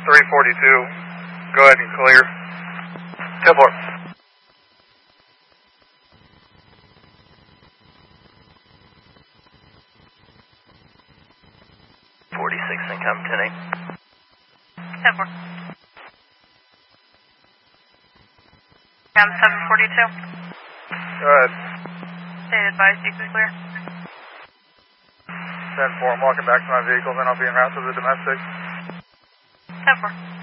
342, go ahead and clear. 10-4. 46 income 10-8. 10-4. I'm 742. Go ahead. State advised you can clear. 10-4, I'm walking back to my vehicle, then I'll be en route to the domestic. 10-4.